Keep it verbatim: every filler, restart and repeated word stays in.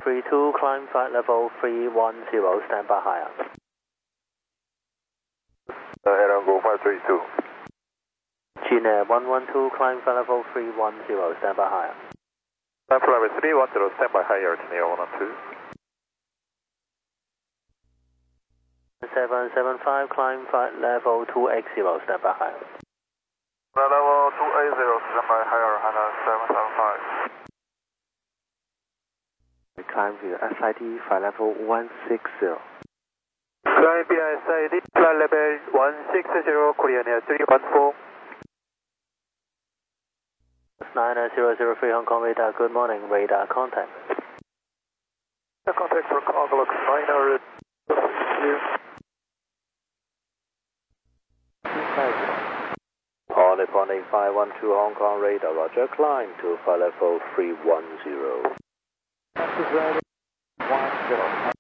three two, climb flight level three one zero, stand by higher. Uh, Air Go five three two. Gina one one two, climb flight level three one zero, stand by higher. Climb flight level three one zero, stand by higher, Gina one one two. seven seven five, climb flight level two eight zero, stand by higher. Flight level two eight zero, stand by higher, Hana seven seven five. Climb via S I D, flight level one six zero. Climb via S I D, flight level one six zero, Korean Air three one four. nine zero zero three Hong Kong radar, good morning, radar contact. Contact for Conglux nine hundred. All reporting five one two Hong Kong radar, roger, climb to flight level three one zero. Ready, one zero.